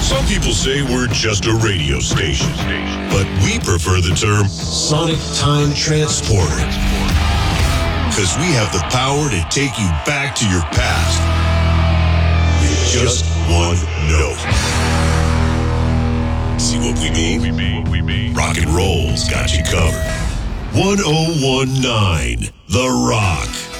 Some people say we're just a radio station, but we prefer the term Sonic Time Transporter, because we have the power to take you back to your past with just one note. See what we mean? Rock and roll's got you covered. 1019 The Rock.